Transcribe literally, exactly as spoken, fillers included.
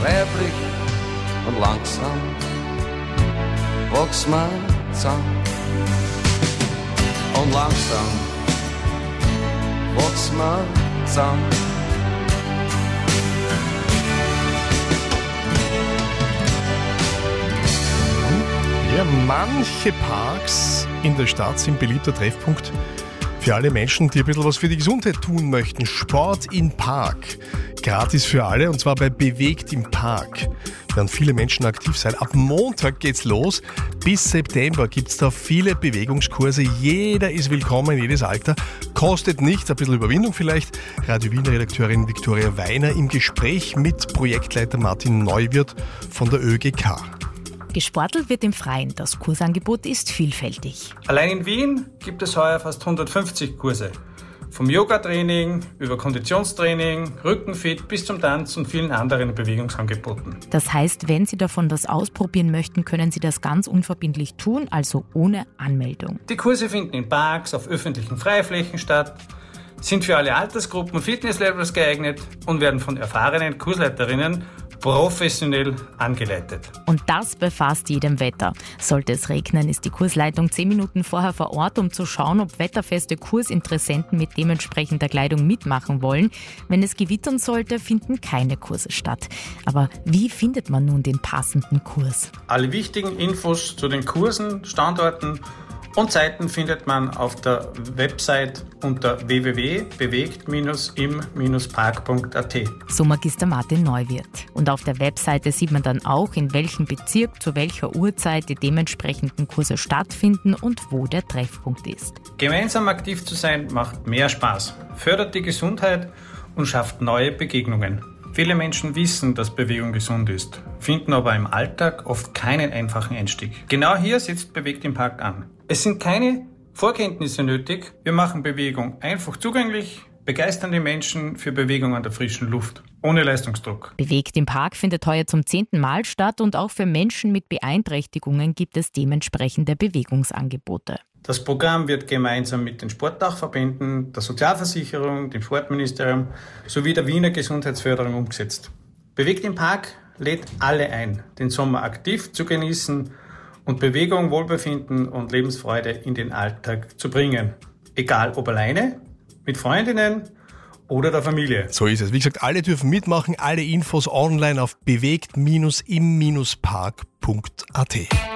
klebrig und langsam wachsen wir zusammen. Und langsam wachsen wir zusammen. Ja, manche Parks in der Stadt sind beliebter Treffpunkt für alle Menschen, die ein bisschen was für die Gesundheit tun möchten. Sport im Park. Gratis für alle, und zwar bei Bewegt im Park. Werden viele Menschen aktiv sein. Ab Montag geht's los. Bis September gibt's da viele Bewegungskurse. Jeder ist willkommen, jedes Alter. Kostet nichts, ein bisschen Überwindung vielleicht. Radio Wien-Redakteurin Viktoria Weiner im Gespräch mit Projektleiter Martin Neuwirth von der ÖGK. Gesportelt wird im Freien. Das Kursangebot ist vielfältig. Allein in Wien gibt es heuer fast hundertfünfzig Kurse. Vom Yoga-Training über Konditionstraining, Rückenfit bis zum Tanz und vielen anderen Bewegungsangeboten. Das heißt, wenn Sie davon was ausprobieren möchten, können Sie das ganz unverbindlich tun, also ohne Anmeldung. Die Kurse finden in Parks, auf öffentlichen Freiflächen statt, sind für alle Altersgruppen und Fitnesslevels geeignet und werden von erfahrenen Kursleiterinnen professionell angeleitet. Und das bei fast jedem Wetter. Sollte es regnen, ist die Kursleitung zehn Minuten vorher vor Ort, um zu schauen, ob wetterfeste Kursinteressenten mit dementsprechender Kleidung mitmachen wollen. Wenn es gewittern sollte, finden keine Kurse statt. Aber wie findet man nun den passenden Kurs? Alle wichtigen Infos zu den Kursen, Standorten und Zeiten findet man auf der Website unter w w w punkt bewegt im park punkt a t. So Magister Martin Neuwirth. Und auf der Webseite sieht man dann auch, in welchem Bezirk zu welcher Uhrzeit die dementsprechenden Kurse stattfinden und wo der Treffpunkt ist. Gemeinsam aktiv zu sein macht mehr Spaß, fördert die Gesundheit und schafft neue Begegnungen. Viele Menschen wissen, dass Bewegung gesund ist, finden aber im Alltag oft keinen einfachen Einstieg. Genau hier setzt Bewegt im Park an. Es sind keine Vorkenntnisse nötig. Wir machen Bewegung einfach zugänglich, begeistern die Menschen für Bewegung an der frischen Luft, ohne Leistungsdruck. Bewegt im Park findet heuer zum zehnten Mal statt und auch für Menschen mit Beeinträchtigungen gibt es dementsprechende Bewegungsangebote. Das Programm wird gemeinsam mit den Sportdachverbänden, der Sozialversicherung, dem Sportministerium sowie der Wiener Gesundheitsförderung umgesetzt. Bewegt im Park lädt alle ein, den Sommer aktiv zu genießen und Bewegung, Wohlbefinden und Lebensfreude in den Alltag zu bringen. Egal ob alleine, mit Freundinnen oder der Familie. So ist es. Wie gesagt, alle dürfen mitmachen. Alle Infos online auf bewegt im park punkt a t.